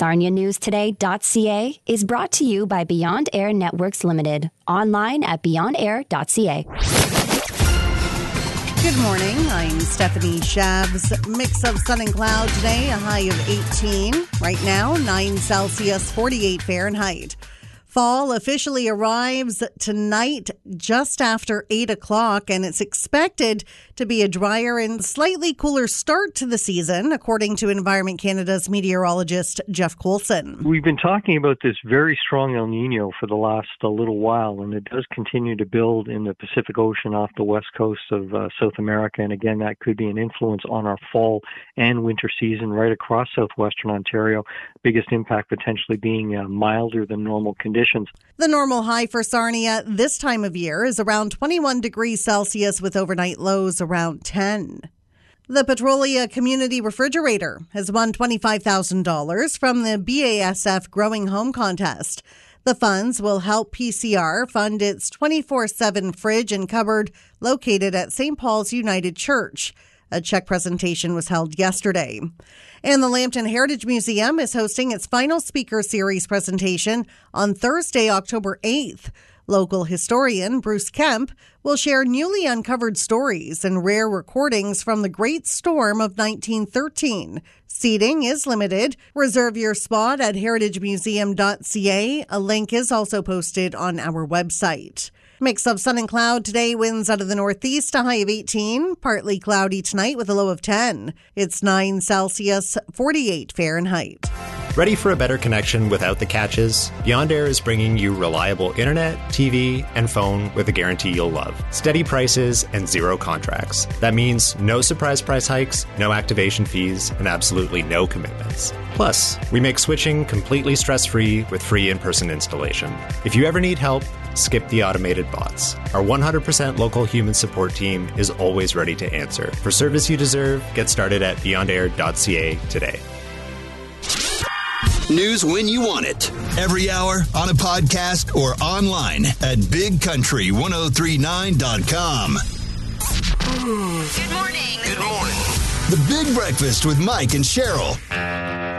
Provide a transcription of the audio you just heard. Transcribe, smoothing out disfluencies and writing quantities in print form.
SarniaNewsToday.ca is brought to you by Beyond Air Networks Limited. Online at beyondair.ca. Good morning. I'm Stephanie Shabs. Mix of sun and cloud today, a high of 18. Right now, 9 Celsius, 48 Fahrenheit. Fall officially arrives tonight just after 8 o'clock, and it's expected to be a drier and slightly cooler start to the season, according to Environment Canada's meteorologist Jeff Coulson. We've been talking about this very strong El Nino for the last little while, and it does continue to build in the Pacific Ocean off the west coast of South America. And again, that could be an influence on our fall and winter season right across southwestern Ontario. Biggest impact potentially being milder than normal conditions. The normal high for Sarnia this time of year is around 21 degrees Celsius with overnight lows around 10. The Petrolia Community Refrigerator has won $25,000 from the BASF Growing Home Contest. The funds will help PCR fund its 24/7 fridge and cupboard located at St. Paul's United Church. A check presentation was held yesterday. And the Lambton Heritage Museum is hosting its final speaker series presentation on Thursday, October 8th. Local historian Bruce Kemp will share newly uncovered stories and rare recordings from the Great Storm of 1913. Seating is limited. Reserve your spot at heritagemuseum.ca. A link is also posted on our website. Mix of sun and cloud today, winds out of the northeast, a high of 18. Partly cloudy tonight with a low of 10. It's 9 Celsius, 48 Fahrenheit. Ready for a better connection without the catches? Beyond Air is bringing you reliable internet, TV, and phone with a guarantee you'll love. Steady prices and zero contracts. That means no surprise price hikes, no activation fees, and absolutely no commitments. Plus, we make switching completely stress-free with free in-person installation. If you ever need help, skip the automated bots. Our 100% local human support team is always ready to answer. For service you deserve, get started at beyondair.ca today. News when you want it. Every hour on a podcast or online at bigcountry1039.com. Good morning. Good morning. The Big Breakfast with Mike and Cheryl.